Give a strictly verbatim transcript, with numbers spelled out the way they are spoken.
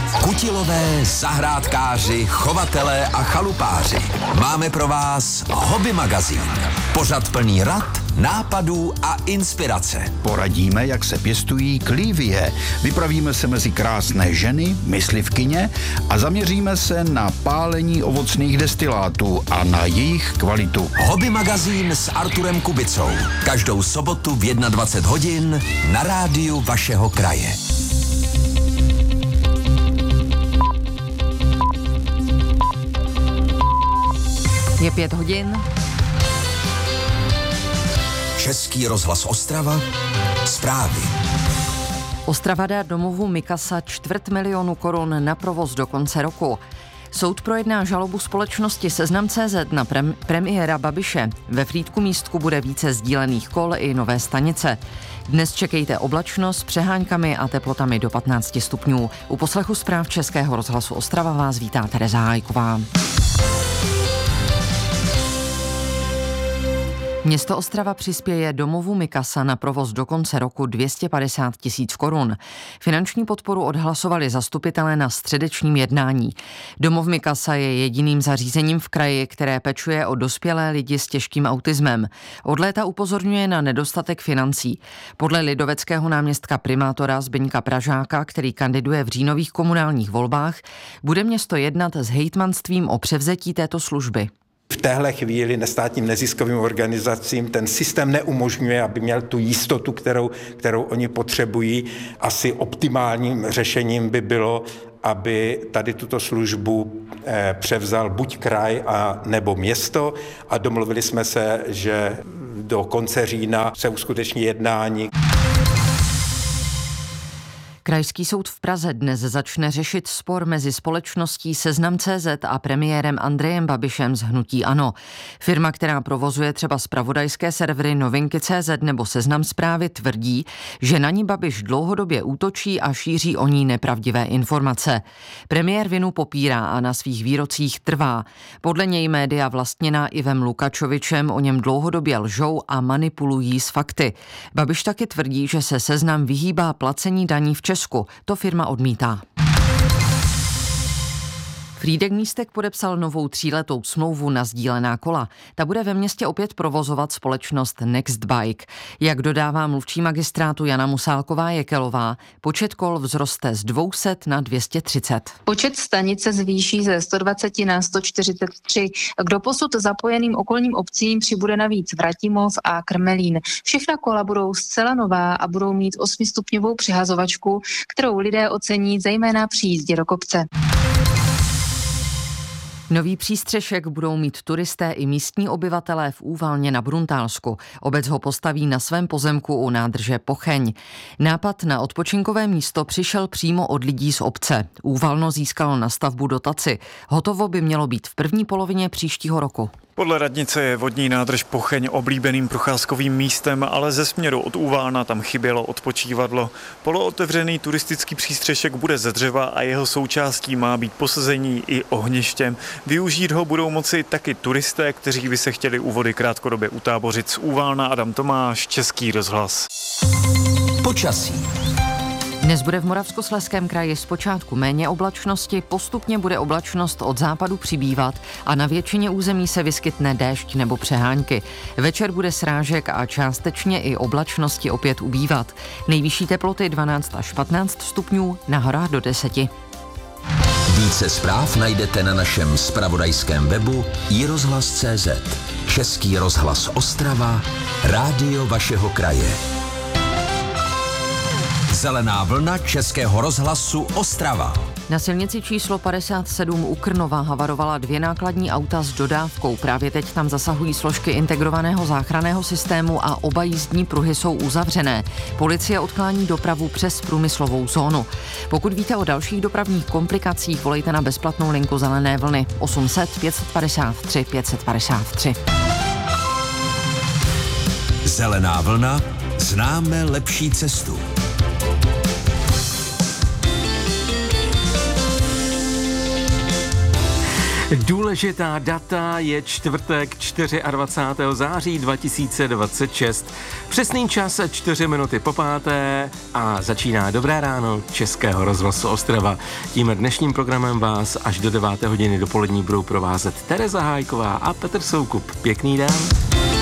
Kutilové, zahrádkáři, chovatelé a chalupáři. Máme pro vás Hobby magazín. Pořad plný rad, nápadů a inspirace. Poradíme, jak se pěstují klívie. Vypravíme se mezi krásné ženy, myslivkyně a zaměříme se na pálení ovocných destilátů a na jejich kvalitu. Hobby magazín s Arturem Kubicou. Každou sobotu v dvacet jedna hodin na rádiu vašeho kraje. Je pět hodin. Český rozhlas Ostrava. Zprávy. Ostrava dá domovu Mikasa čtvrt milionu korun na provoz do konce roku. Soud projedná žalobu společnosti Seznam tečka cé zet na prem- premiéra Babiše. Ve Frýdku Místku bude více sdílených kol i nové stanice. Dnes čekejte oblačnost s přeháňkami a teplotami do patnáct stupňů. U poslechu zpráv Českého rozhlasu Ostrava vás vítá Tereza Hájková. Město Ostrava přispěje domovu Mikasa na provoz do konce roku dvě stě padesát tisíc korun. Finanční podporu odhlasovali zastupitelé na středečním jednání. Domov Mikasa je jediným zařízením v kraji, které pečuje o dospělé lidi s těžkým autismem. Od léta upozorňuje na nedostatek financí. Podle lidoveckého náměstka primátora Zbyňka Pražáka, který kandiduje v říjnových komunálních volbách, bude město jednat s hejtmanstvím o převzetí této služby. V téhle chvíli nestátním neziskovým organizacím ten systém neumožňuje, aby měl tu jistotu, kterou, kterou oni potřebují. Asi optimálním řešením by bylo, aby tady tuto službu eh, převzal buď kraj a nebo město a domluvili jsme se, že do konce října se uskuteční jednání. Krajský soud v Praze dnes začne řešit spor mezi společností Seznam tečka cé zet a premiérem Andrejem Babišem z hnutí ANO. Firma, která provozuje třeba zpravodajské servery Novinky tečka cé zet nebo Seznam Zprávy, tvrdí, že na ní Babiš dlouhodobě útočí a šíří o ní nepravdivé informace. Premiér vinu popírá a na svých výrocích trvá. Podle něj média vlastněná Ivem Lukačovičem o něm dlouhodobě lžou a manipulují s fakty. Babiš taky tvrdí, že se Seznam vyhýbá placení daní v Česku. To firma odmítá. Frýdek Místek podepsal novou tříletou smlouvu na sdílená kola. Ta bude ve městě opět provozovat společnost Next Bike. Jak dodává mluvčí magistrátu Jana Musálková-Jekelová, počet kol vzroste z dvě stě na dvě stě třicet. Počet stanic se zvýší ze sto dvacet na sto čtyřicet tři. K doposud zapojeným okolním obcím přibude navíc Vratimov a Krmelín. Všechna kola budou zcela nová a budou mít osmistupňovou přihazovačku, kterou lidé ocení zejména při jízdě do kopce. Nový přístřešek budou mít turisté i místní obyvatelé v Úvalně na Bruntálsku. Obec ho postaví na svém pozemku u nádrže Pocheň. Nápad na odpočinkové místo přišel přímo od lidí z obce. Úvalno získalo na stavbu dotaci. Hotovo by mělo být v první polovině příštího roku. Podle radnice je vodní nádrž Pocheň oblíbeným procházkovým místem, ale ze směru od Úvalna tam chybělo odpočívadlo. Polootevřený turistický přístřešek bude ze dřeva a jeho součástí má být posezení i ohniště. Využít ho budou moci taky turisté, kteří by se chtěli u vody krátkodobě utábořit. Z Úvalna Adam Tomáš, Český rozhlas. Počasí. Dnes bude v Moravskoslezském kraji zpočátku méně oblačnosti, postupně bude oblačnost od západu přibývat a na většině území se vyskytne déšť nebo přehánky. Večer bude srážek a částečně i oblačnosti opět ubývat. Nejvyšší teploty dvanáct až patnáct stupňů, na horách do deseti. Více zpráv najdete na našem zpravodajském webu i rozhlas tečka cé zet. Český rozhlas Ostrava, rádio vašeho kraje. Zelená vlna Českého rozhlasu Ostrava. Na silnici číslo padesát sedm u Krnova havarovala dvě nákladní auta s dodávkou. Právě teď tam zasahují složky integrovaného záchranného systému a oba jízdní pruhy jsou uzavřené. Policie odklání dopravu přes průmyslovou zónu. Pokud víte o dalších dopravních komplikacích, volejte na bezplatnou linku Zelené vlny osm set pět set padesát tři pět set padesát tři. Zelená vlna, známe lepší cestu. Důležitá data je čtvrtek dvacátého čtvrtého září dva tisíce dvacet šest. Přesný čas čtyři minuty po páté a začíná Dobré ráno Českého rozhlasu Ostrava. Tím dnešním programem vás až do deváté hodiny dopolední budou provázet Tereza Hájková a Petr Soukup. Pěkný den.